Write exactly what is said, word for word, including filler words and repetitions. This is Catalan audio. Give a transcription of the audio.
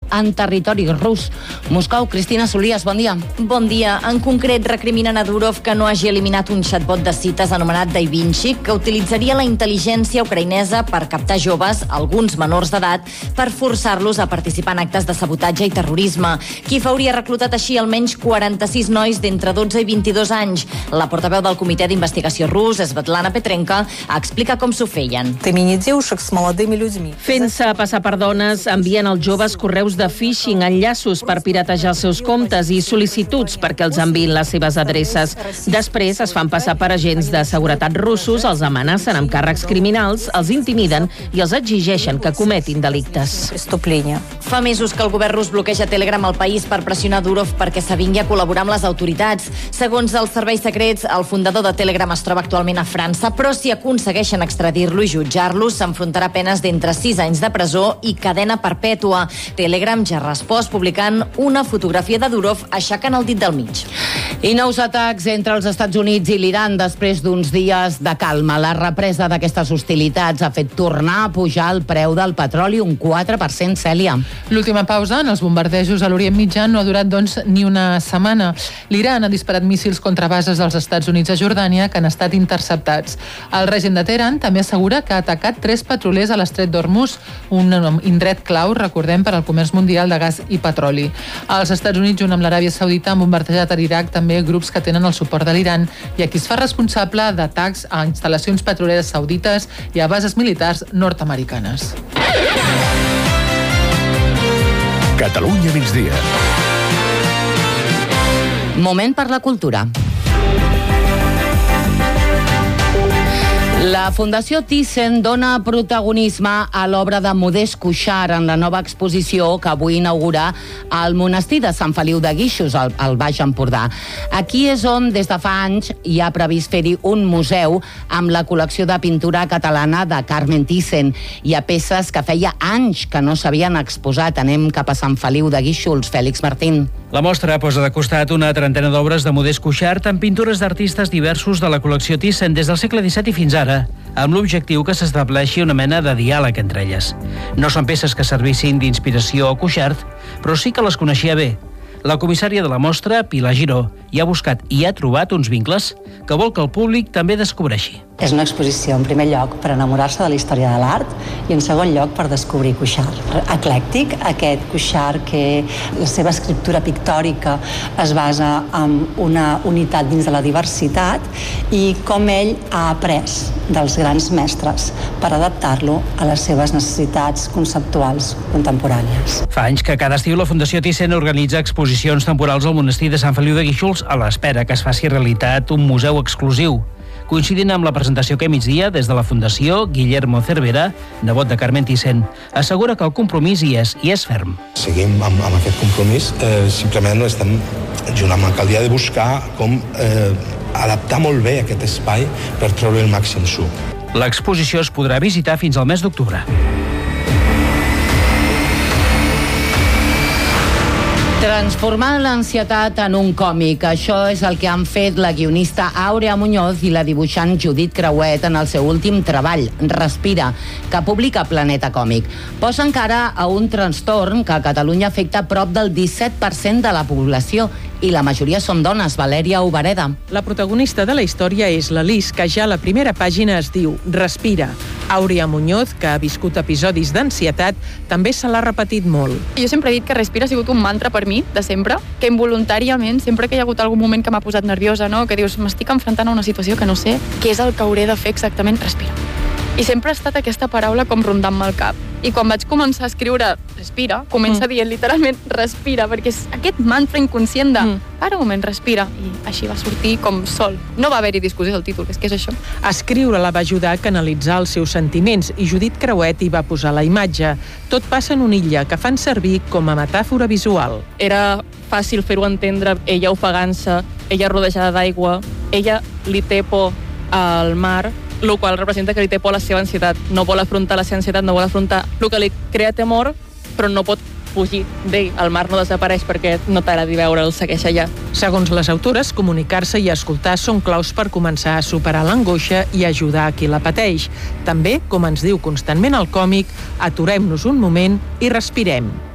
en territori rus. Moscou, Cristina Solies, bon dia. Bon dia. En concret, recriminen a Durov que no hagi eliminat un xatbot de cites anomenat DaVinci, que utilitzaria la intel·ligència ucraïnesa per captar joves, alguns menors d'edat, per forçar-los a participar en actes de sabotatge i terrorisme. Kiev hauria reclutat així almenys quaranta-sis nois d'entre dotze i vint-i-dos anys. La portaveu del Comitè d'Investigació rus, Svetlana Petrenka, explica com s'ho feien. Fent-se passar per dones, envien als joves correus de phishing, enllaços per piratejar els seus comptes i sol·licituds perquè els enviïn les seves adreces. Després es fan passar per agents de seguretat russos, els amenacen amb càrrecs criminals, els intimiden i els exigeixen que cometin delictes. Fa mesos que el govern rus bloqueja Telegram al país per pressionar Durov perquè s'avingui a col·laborar amb les autoritats. Segons els serveis secrets, el fundador de Telegram es troba actualment a França, però si aconsegueixen extradir-lo i jutjar-lo, s'enfrontarà a penes d'entre sis anys de presó i cadena perpètua. Telegram ja ha respost publicant una fotografia de Durov aixecant el dit del mig. I nous atacs entre els Estats Units i l'Iran després d'uns dies de calma. La represa d'aquestes hostilitats ha fet tornar a pujar el preu del petroli un quatre per cent, Cèlia. L'última pausa en els bombardejos a l'Orient Mitjà no ha durat, doncs, ni una setmana. L'Iran ha disparat míssils contra bases dels Estats Units a Jordània que han estat interceptats. El règim de Teheran també assegura que ha atacat tres petrolers a l'estret d'Hormuz, un indret clau, recordem, per al comerç mundial de gas i petroli. Els Estats Units, junt amb l'Aràbia Saudita, han bombardejat a l'Iraq també grups que tenen el suport de l'Iran i a qui es fa responsable d'atacs a instal·lacions petroleres saudites i a bases militars nord-americanes. Catalunya migdia. Moment per la cultura. La Fundació Thyssen dona protagonisme a l'obra de Modest Cuixart en la nova exposició que avui inaugura al monestir de Sant Feliu de Guíxols, al, al Baix Empordà. Aquí és on, des de fa anys, hi ha previst fer-hi un museu amb la col·lecció de pintura catalana de Carmen Thyssen. Hi ha peces que feia anys que no s'havien exposat. Anem cap a Sant Feliu de Guíxols. Fèlix Martín. La mostra posa de costat una trentena d'obres de Modest Cuixart amb pintures d'artistes diversos de la col·lecció Thyssen des del segle disset i fins ara, amb l'objectiu que s'estableixi una mena de diàleg entre elles. No són peces que servissin d'inspiració a Cuixart, però sí que les coneixia bé. La comissària de la mostra, Pilar Giró, hi ha buscat i ha trobat uns vincles que vol que el públic també descobreixi. És una exposició, en primer lloc, per enamorar-se de la història de l'art i, en segon lloc, per descobrir Cuixart. Eclèctic, aquest Cuixart que la seva escriptura pictòrica es basa en una unitat dins de la diversitat i com ell ha après dels grans mestres per adaptar-lo a les seves necessitats conceptuals contemporànies. Fa anys que cada estiu la Fundació Thyssen organitza exposicions temporals al monestir de Sant Feliu de Guíxols a l'espera que es faci realitat un museu exclusiu. Coincidint amb la presentació que migdia, des de la Fundació, Guillermo Cervera, nebot de Carmen Thyssen, assegura que el compromís hi és, i és ferm. Seguim amb, amb aquest compromís, eh, simplement estem junt amb l'alcaldia de buscar com eh, adaptar molt bé aquest espai per treure el màxim suc. L'exposició es podrà visitar fins al mes d'octubre. Transformar l'ansietat en un còmic. Això és el que han fet la guionista Àurea Muñoz i la dibuixant Judit Creuet en el seu últim treball, Respira, que publica Planeta Còmic. Posa encara a un trastorn que a Catalunya afecta prop del disset per cent de la població i la majoria són dones. Valèria Obereda. La protagonista de la història és la Lis, que ja a la primera pàgina es diu Respira. Àurea Muñoz, que ha viscut episodis d'ansietat, també se l'ha repetit molt. Jo sempre he dit que Respira ha sigut un mantra per mi, de sempre, que involuntàriament, sempre que hi ha hagut algun moment que m'ha posat nerviosa, no? Que dius, m'estic enfrontant a una situació que no sé què és el que hauré de fer exactament, respira. I sempre ha estat aquesta paraula com rondant-me al cap. I quan vaig començar a escriure Respira, comença mm. dient literalment respira, perquè és aquest mantra inconscient de mm. para un moment, respira. I així va sortir com sol. No va haver-hi discussió del títol, és que és això. Escriure-la va ajudar a canalitzar els seus sentiments i Judit Creuet hi va posar la imatge. Tot passa en una illa que fan servir com a metàfora visual. Era fàcil fer-ho entendre, ella ofegant-se, ella rodejada d'aigua, ella li té por al mar, el qual representa que li té por a la seva ansietat. No vol afrontar la seva ansietat, no vol afrontar el que li crea temor, però no pot fugir d'ell. El mar no desapareix perquè no t'agradi veure'l, segueix allà. Segons les autores, comunicar-se i escoltar són claus per començar a superar l'angoixa i ajudar a qui la pateix. També, com ens diu constantment el còmic, aturem-nos un moment i respirem.